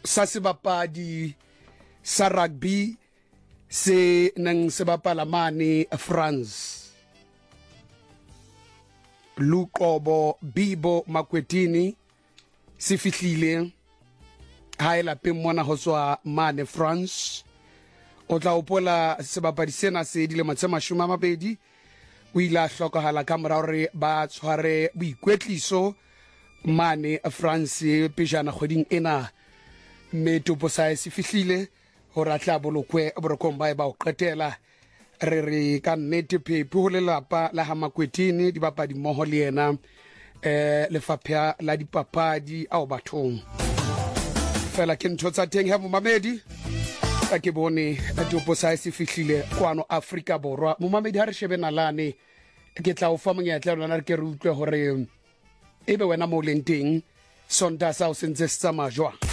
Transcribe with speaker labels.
Speaker 1: sa sebapadi sa rugby se nang se bapala mane France. Luqobo Bibo Makwetini se fihlile ha ela pe mona ho tswa mane France. O tla opola sebapadi sena se dile matsema 20 o ila hlokahala ka mora hore ba tshware boikwetliso mane France pejana kgoding ena. Metopo sa se fihlile hore a tla bolokwe borokong ba o qetela re ka nnete phepe ho lelapa la ha Makwetini di bapadi mmoho le yena lefapha la dipapadi ao bathong fela ke ntho tsa teng ha momamedi ka ke bone topo sa se fihlile kwano Afrika Borwa. Momamedi ha re shebe nalane ke tla o fa monyetla lona re ke re utlwe hore ebe wena mo leng teng sonta sa o sentse sa majwa.